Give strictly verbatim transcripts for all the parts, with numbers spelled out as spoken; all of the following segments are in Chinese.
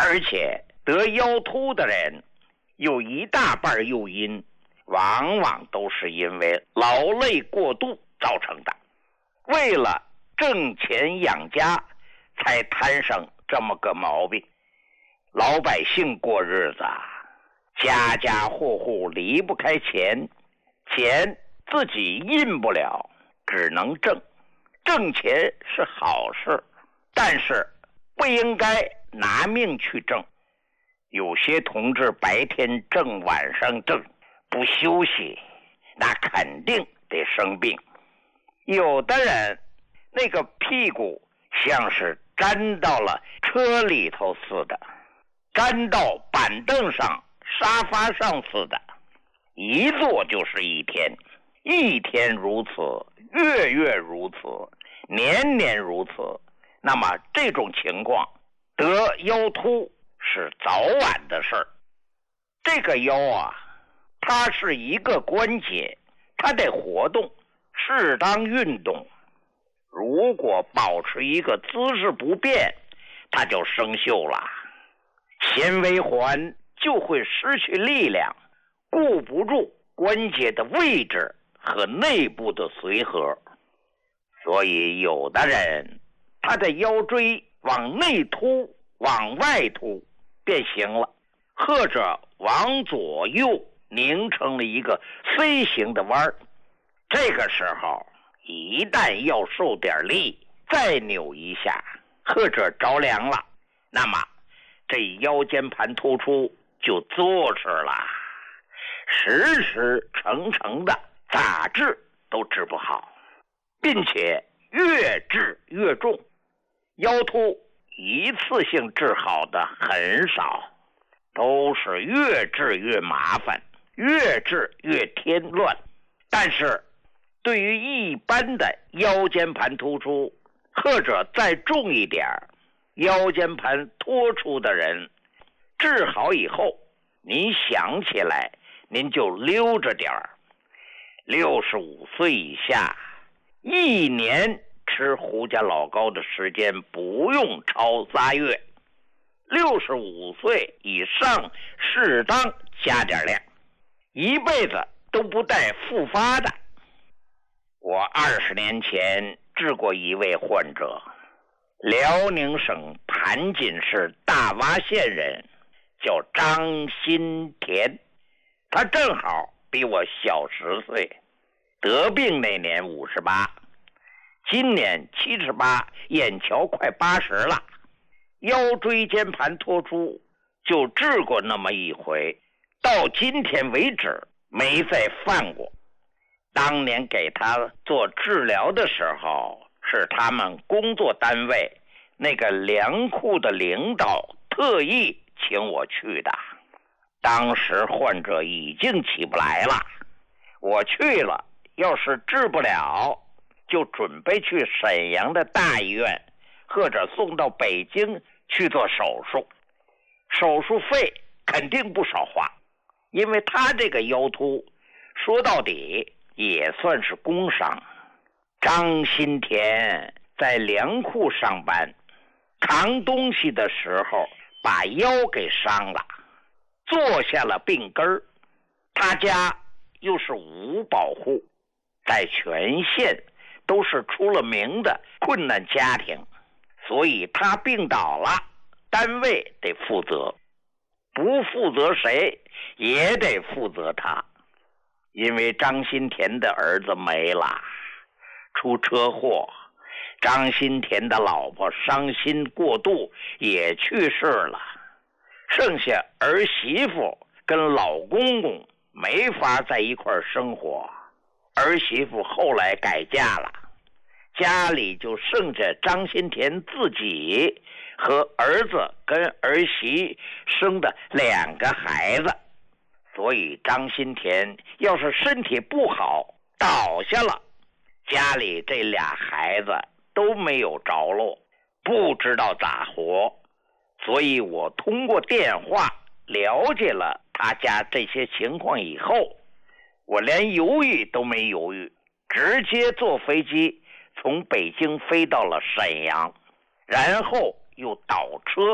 而且得腰突的人有一大半诱因往往都是因为劳累过度造成的，为了挣钱养家才摊上这么个毛病。老百姓过日子，家家户户离不开钱，钱自己印不了，只能挣。挣钱是好事，但是不应该拿命去挣。有些同志白天挣，晚上挣，不休息，那肯定得生病。有的人那个屁股像是粘到了车里头似的，粘到板凳上、沙发上似的，一坐就是一天，一天如此，月月如此，年年如此。那么这种情况得腰突是早晚的事儿。这个腰啊，它是一个关节，它得活动，适当运动。如果保持一个姿势不变，它就生锈了，纤维环就会失去力量，顾不住关节的位置和内部的随和。所以有的人他的腰椎往内凸往外凸变形了，或者往左右拧成了一个 C 型的弯。这个时候一旦要受点力，再扭一下或者着凉了，那么这腰间盘突出就坐实了，时时成成的咋治都治不好，并且越治越重。腰突一次性治好的很少，都是越治越麻烦，越治越添乱。但是对于一般的腰间盘突出，或者再重一点腰间盘脱出的人，治好以后，您想起来您就溜着点儿。六十五岁以下，一年吃胡家老膏的时间不用超仨月。六十五岁以上适当加点量，一辈子都不带复发的。我二十年前治过一位患者，辽宁省盘锦市大洼县人，叫张新田。他正好比我小十岁，得病那年五十八，今年七十八，眼瞧快八十了。腰椎间盘脱出就治过那么一回，到今天为止没再犯过。当年给他做治疗的时候，是他们工作单位那个粮库的领导特意请我去的。当时患者已经起不来了，我去了，要是治不了，就准备去沈阳的大医院，或者送到北京去做手术。手术费肯定不少花，因为他这个腰突说到底也算是工伤。张新田在粮库上班，扛东西的时候把腰给伤了，坐下了病根儿。他家又是无保户，在全县都是出了名的困难家庭，所以他病倒了，单位得负责，不负责谁也得负责他。因为张新田的儿子没了，出车祸，张新田的老婆伤心过度也去世了，剩下儿媳妇跟老公公没法在一块生活，儿媳妇后来改嫁了，家里就剩下张新田自己和儿子跟儿媳生的两个孩子。所以张新田要是身体不好倒下了，家里这俩孩子都没有着落，不知道咋活。所以我通过电话了解了他家这些情况以后，我连犹豫都没犹豫，直接坐飞机从北京飞到了沈阳，然后又倒车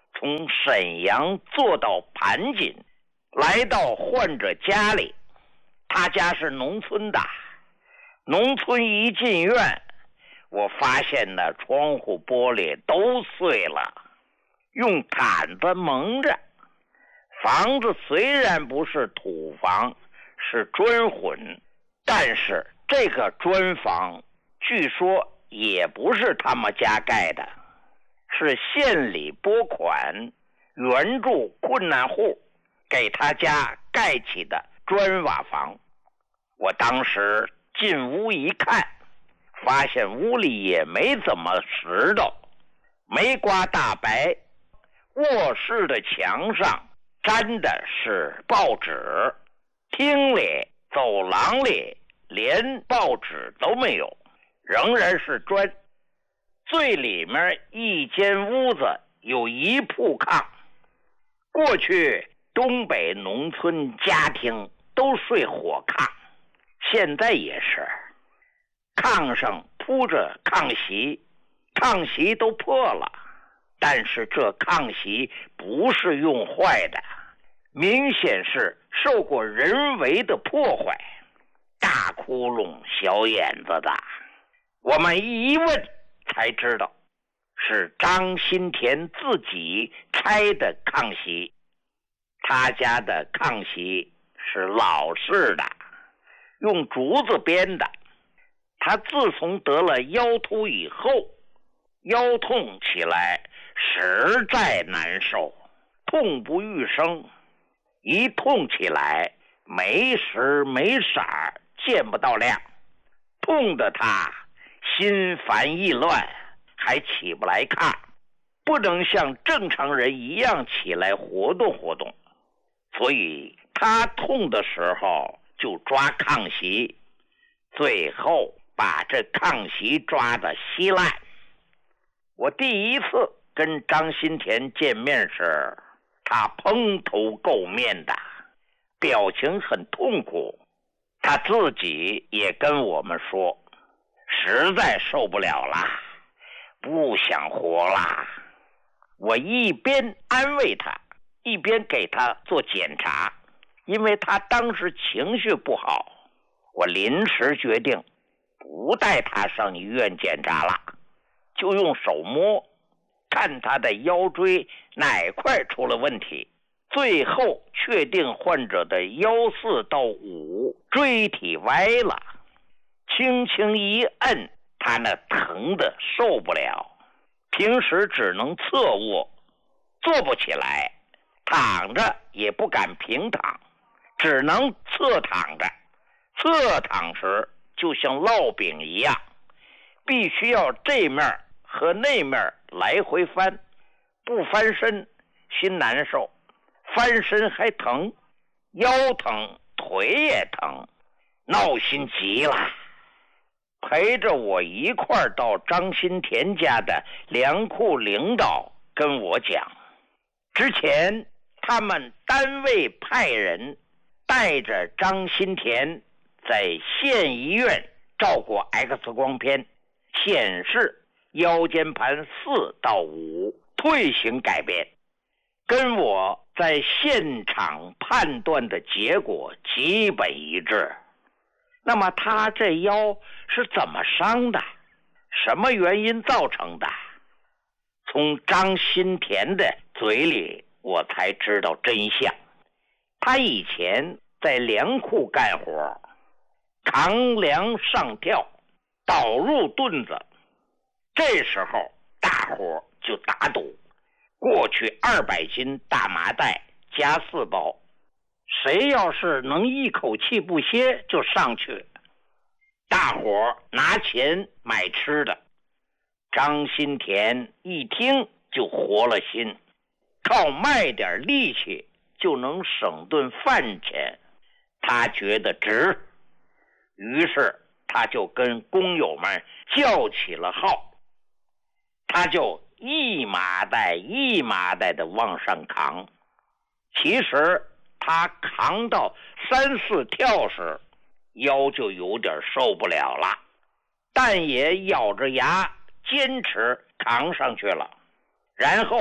从沈阳坐到盘锦，来到患者家里。他家是农村的，农村一进院，我发现那窗户玻璃都碎了，用毯子蒙着。房子虽然不是土房，是砖混，但是这个砖房据说也不是他们家盖的，是县里拨款援助困难户给他家盖起的砖瓦房。我当时进屋一看，发现屋里也没怎么拾掇，没刮大白，卧室的墙上粘的是报纸，厅里走廊里连报纸都没有，仍然是砖。最里面一间屋子有一铺炕，过去东北农村家庭都睡火炕，现在也是，炕上铺着炕席，炕席都破了，但是这炕席不是用坏的，明显是受过人为的破坏，大窟窿小眼子的。我们一问才知道，是张新田自己拆的炕席。他家的炕席是老式的，用竹子编的。他自从得了腰突以后，腰痛起来实在难受，痛不欲生，一痛起来没时没色，见不到亮，痛得他心烦意乱，还起不来炕，不能像正常人一样起来活动活动。所以他痛的时候就抓炕席，最后把这炕席抓得稀烂。我第一次跟张新田见面时，他蓬头垢面的，表情很痛苦。他自己也跟我们说，实在受不了了，不想活了。我一边安慰他，一边给他做检查，因为他当时情绪不好，我临时决定不带他上医院检查了，就用手摸，看他的腰椎哪块出了问题。最后确定患者的腰四到五椎体歪了，轻轻一摁，他那疼得受不了，平时只能侧卧，坐不起来，躺着也不敢平躺，只能侧躺着。侧躺时就像烙饼一样，必须要这面和那面来回翻，不翻身心难受，翻身还疼，腰疼腿也疼，闹心极了。陪着我一块儿到张新田家的粮库领导跟我讲，之前他们单位派人带着张新田在县医院照过 X 光片，显示腰间盘四到五退行改变，跟我在现场判断的结果基本一致。那么他这腰是怎么伤的？什么原因造成的？从张新田的嘴里我才知道真相。他以前在粮库干活，扛粮上吊，倒入墩子，这时候大伙就打赌，过去二百斤大麻袋加四包，谁要是能一口气不歇就上去，大伙拿钱买吃的。张新田一听就活了心，靠卖点力气就能省顿饭钱，他觉得值，于是他就跟工友们叫起了号，他就一麻袋一麻袋的往上扛。其实他扛到三四跳时，腰就有点受不了了，但也咬着牙坚持扛上去了。然后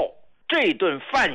这顿饭